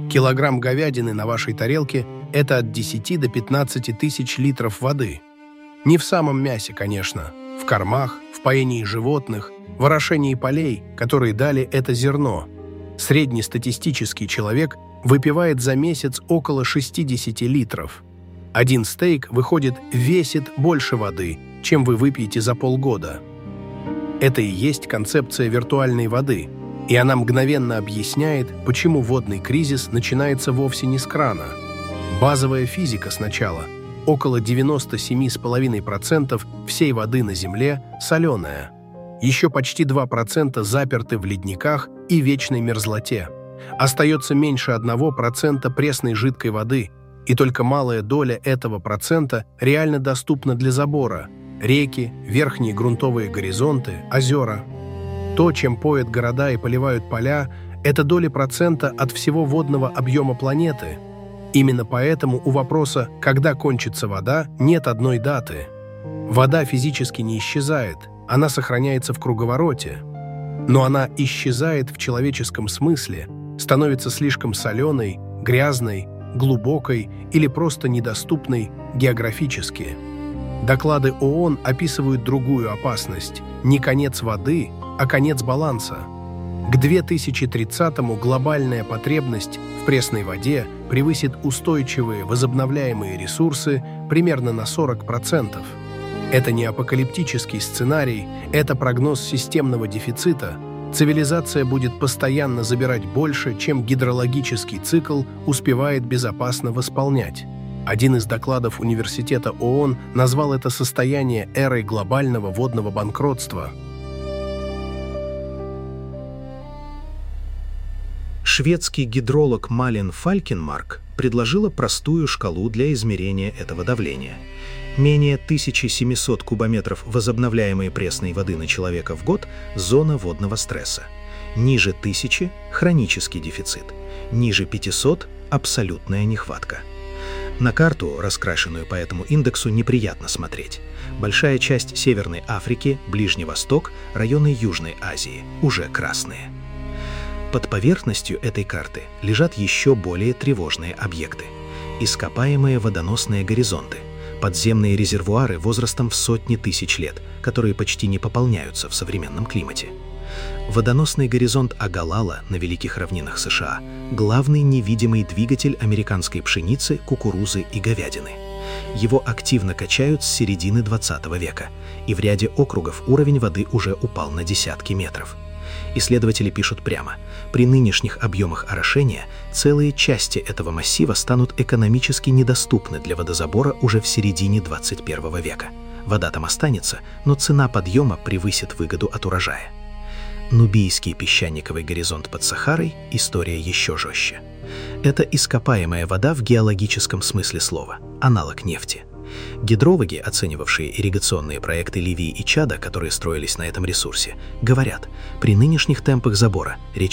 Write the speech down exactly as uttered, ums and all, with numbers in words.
Килограмм говядины на вашей тарелке – это от десяти до пятнадцати тысяч литров воды. Не в самом мясе, конечно, в кормах, в поении животных, в орошении полей, которые дали это зерно. Среднестатистический человек выпивает за месяц около шестидесяти литров. Один стейк, выходит, весит больше воды, чем вы выпьете за полгода. Это и есть концепция виртуальной воды, и она мгновенно объясняет, почему водный кризис начинается вовсе не с крана. Базовая физика сначала. Около девяноста семи целых пяти десятых процента всей воды на Земле соленая. Еще почти два процента заперты в ледниках и вечной мерзлоте. Остается меньше одного процента пресной жидкой воды, и только малая доля этого процента реально доступна для забора. Реки, верхние грунтовые горизонты, озера. То, чем поят города и поливают поля, это доли процента от всего водного объема планеты. Именно поэтому у вопроса «когда кончится вода» нет одной даты. Вода физически не исчезает, она сохраняется в круговороте. Но она исчезает в человеческом смысле, становится слишком соленой, грязной, глубокой или просто недоступной географически. Доклады ООН описывают другую опасность – не конец воды, а конец баланса. К две тысячи тридцатому глобальная потребность в пресной воде превысит устойчивые возобновляемые ресурсы примерно на сорок процентов. Это не апокалиптический сценарий, это прогноз системного дефицита. Цивилизация будет постоянно забирать больше, чем гидрологический цикл успевает безопасно восполнять. Один из докладов Университета ООН назвал это состояние эрой глобального водного банкротства. Шведский гидролог Малин Фалькенмарк предложила простую шкалу для измерения этого давления. Менее тысячи семисот кубометров возобновляемой пресной воды на человека в год – зона водного стресса. Ниже тысячи – хронический дефицит. Ниже пятисот – абсолютная нехватка. На карту, раскрашенную по этому индексу, неприятно смотреть. Большая часть Северной Африки, Ближний Восток, районы Южной Азии – уже красные. Под поверхностью этой карты лежат еще более тревожные объекты. Ископаемые водоносные горизонты, подземные резервуары возрастом в сотни тысяч лет, которые почти не пополняются в современном климате. Водоносный горизонт Оголала на Великих равнинах США – главный невидимый двигатель американской пшеницы, кукурузы и говядины. Его активно качают с середины двадцатого века, и в ряде округов уровень воды уже упал на десятки метров. Исследователи пишут прямо, при нынешних объемах орошения целые части этого массива станут экономически недоступны для водозабора уже в середине двадцать первого века. Вода там останется, но цена подъема превысит выгоду от урожая. Нубийский песчаниковый горизонт под Сахарой – история еще жестче. Это ископаемая вода в геологическом смысле слова, аналог нефти. Гидрологи, оценивавшие ирригационные проекты Ливии и Чада, которые строились на этом ресурсе, говорят, при нынешних темпах забора речь